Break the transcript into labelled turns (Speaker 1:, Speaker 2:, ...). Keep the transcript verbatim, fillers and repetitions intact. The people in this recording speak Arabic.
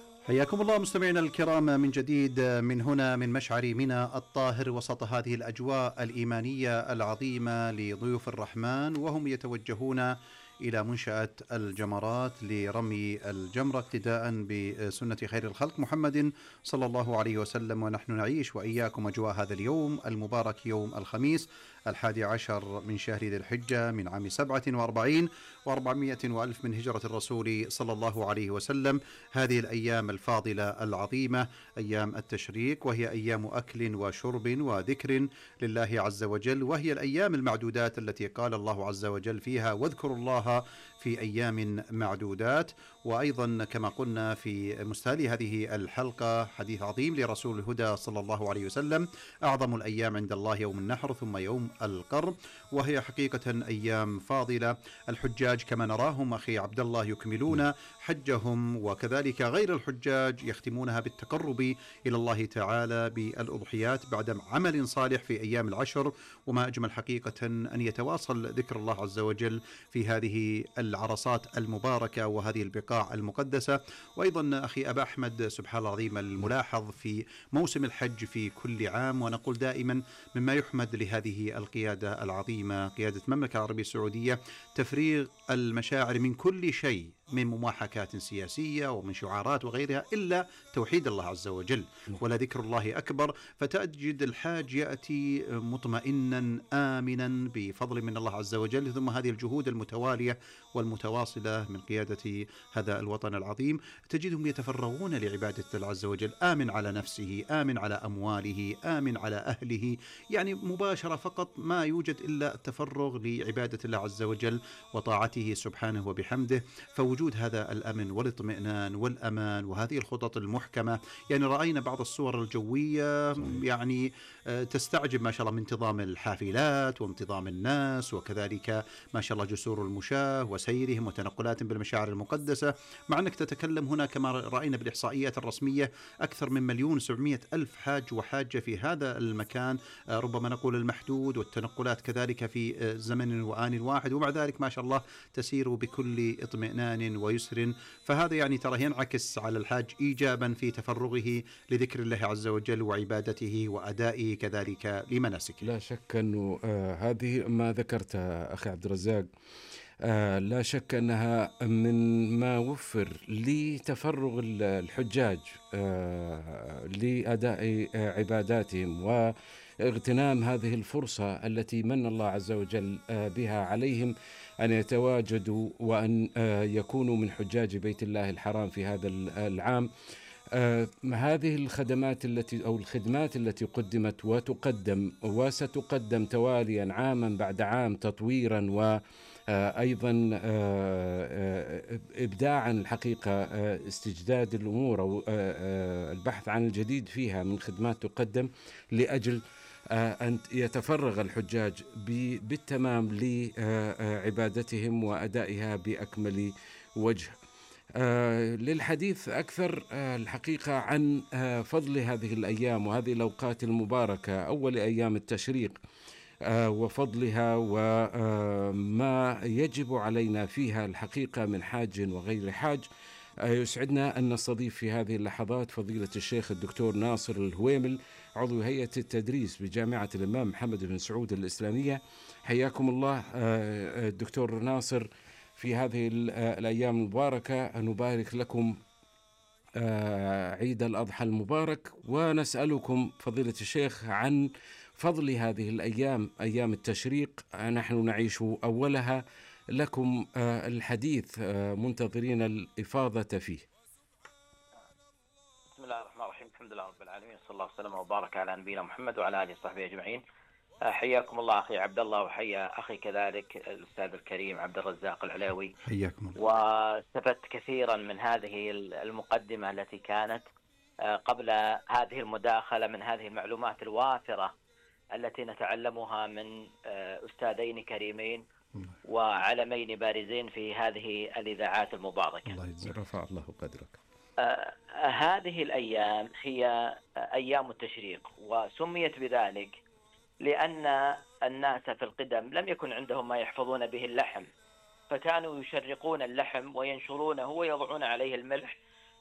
Speaker 1: حياكم الله مستمعينا الكرام من جديد من هنا من مشعر منى الطاهر وسط هذه الأجواء الإيمانية العظيمة لضيوف الرحمن، وهم يتوجهون إلى منشأة الجمرات لرمي الجمرة اقتداء بسنة خير الخلق محمد صلى الله عليه وسلم. ونحن نعيش وإياكم أجواء هذا اليوم المبارك، يوم الخميس الحادي عشر من شهر ذي الحجة من عام سبعة وأربعين وأربعمائة وألف من هجرة الرسول صلى الله عليه وسلم. هذه الأيام الفاضلة العظيمة أيام التشريق، وهي أيام أكل وشرب وذكر لله عز وجل، وهي الأيام المعدودات التي قال الله عز وجل فيها واذكروا الله في أيام معدودات. وأيضا كما قلنا في مستهل هذه الحلقة حديث عظيم لرسول الهدى صلى الله عليه وسلم: أعظم الأيام عند الله يوم النحر ثم يوم القر. وهي حقيقة أيام فاضلة. الحجاج كما نراهم أخي عبد الله يكملون حجهم، وكذلك غير الحجاج يختمونها بالتقرب إلى الله تعالى بالأضحيات بعد عمل صالح في أيام العشر. وما أجمل حقيقة أن يتواصل ذكر الله عز وجل في هذه العرصات المباركة وهذه البقاع المقدسة. وأيضا أخي أبا أحمد، سبحان الله العظيم، الملاحظ في موسم الحج في كل عام، ونقول دائما مما يحمد لهذه القيادة العظيمة قيادة المملكة العربية السعودية تفريغ المشاعر من كل شيء من مماحكات سياسية ومن شعارات وغيرها إلا توحيد الله عز وجل، ولا ذكر الله أكبر. فتجد الحاج يأتي مطمئنا آمنا بفضل من الله عز وجل. ثم هذه الجهود المتوالية والمتواصلة من قيادة هذا الوطن العظيم تجدهم يتفرغون لعبادة الله عز وجل، آمن على نفسه، آمن على أمواله، آمن على أهله، يعني مباشرة فقط، ما يوجد إلا التفرغ لعبادة الله عز وجل وطاعته سبحانه وبحمده. فوجود هذا الأمن والاطمئنان والأمان وهذه الخطط المحكمة، يعني رأينا بعض الصور الجوية يعني تستعجب ما شاء الله من انتظام الحافلات وانتظام الناس، وكذلك ما شاء الله جسور المشاة وسيرهم وتنقلات بالمشاعر المقدسة. مع أنك تتكلم هنا كما رأينا بالإحصائيات الرسمية أكثر من مليون سبعمائة ألف حاج وحاجة في هذا المكان، ربما نقول المحدود، والتنقلات كذلك في زمن وآن واحد، ومع ذلك ما شاء الله تسير بكل اطمئنان ويسر. فهذا يعني ترى ينعكس على الحاج إيجابا في تفرغه لذكر الله عز وجل وعبادته وأدائه كذلك لمناسكه.
Speaker 2: لا شك أنه آه هذه ما ذكرت أخي عبد الرزاق، آه لا شك أنها من ما وفر لتفرغ الحجاج آه لأداء آه عباداتهم واغتنام هذه الفرصة التي من الله عز وجل آه بها عليهم أن يتواجدوا وأن آه يكونوا من حجاج بيت الله الحرام في هذا العام. آه هذه الخدمات التي أو الخدمات التي قدمت وتقدم وستقدم تواليا عاما بعد عام تطويرا و أيضا إبداعا الحقيقة، استجداد الأمور أو البحث عن الجديد فيها من خدمات تقدم لأجل أن يتفرغ الحجاج بالتمام لعبادتهم وأدائها بأكمل وجه. للحديث أكثر الحقيقة عن فضل هذه الأيام وهذه الأوقات المباركة، أول أيام التشريق وفضلها وما يجب علينا فيها الحقيقة من حاج وغير حاج. يسعدنا أن نستضيف في هذه اللحظات فضيلة الشيخ الدكتور ناصر الهويمل، عضو هيئة التدريس بجامعة الإمام محمد بن سعود الإسلامية. حياكم الله الدكتور ناصر في هذه الأيام المباركة. نبارك لكم عيد الأضحى المبارك، ونسألكم فضيلة الشيخ عن فضل هذه الأيام، أيام التشريق. نحن نعيش أولها، لكم الحديث منتظرين الإفاضة فيه.
Speaker 3: بسم الله الرحمن الرحيم، الحمد لله رب العالمين، صلى الله وسلم وبارك على نبينا محمد وعلى آله وصحبه أجمعين. حياكم الله أخي عبد الله، وحيا أخي كذلك الأستاذ الكريم عبد الرزاق العلاوي.
Speaker 1: حياكم الله.
Speaker 3: واستفدت كثيرا من هذه المقدمة التي كانت قبل هذه المداخلة، من هذه المعلومات الوافرة التي نتعلمها من أستاذين كريمين وعلمين بارزين في هذه الإذاعات المباركة.
Speaker 2: الله يجزاك، رفع الله قدرك.
Speaker 3: آه هذه الأيام هي أيام التشريق، وسميت بذلك لأن الناس في القدم لم يكن عندهم ما يحفظون به اللحم، فكانوا يشرقون اللحم وينشرونه ويضعون عليه الملح